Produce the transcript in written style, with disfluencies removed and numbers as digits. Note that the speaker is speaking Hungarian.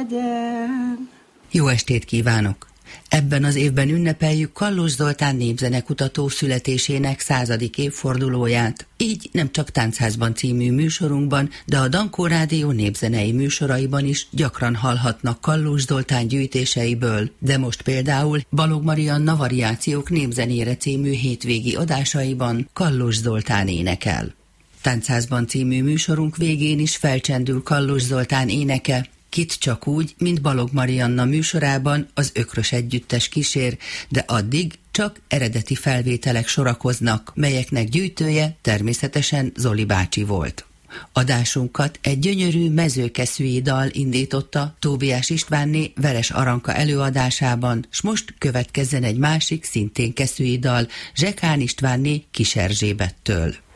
legyen. Jó estét kívánok! Ebben az évben ünnepeljük Kallós Zoltán népzenekutató születésének 100. évfordulóját. Így nem csak Táncházban című műsorunkban, de a Dankó Rádió népzenei műsoraiban is gyakran hallhatnak Kallós Zoltán gyűjtéseiből, de most például Balogh Marianna Variációk népzenére című hétvégi adásaiban Kallós Zoltán énekel. Táncházban című műsorunk végén is felcsendül Kallós Zoltán éneke, kit csak úgy, mint Balogh Marianna műsorában az Ökrös Együttes kísér, de addig csak eredeti felvételek sorakoznak, melyeknek gyűjtője természetesen Zoli bácsi volt. Adásunkat egy gyönyörű mezőkeszűi dal indította Tóbiás Istvánné Veres Aranka előadásában, s most következzen egy másik, szintén keszűi dal Zsekán Istvánné Kis Erzsébettől.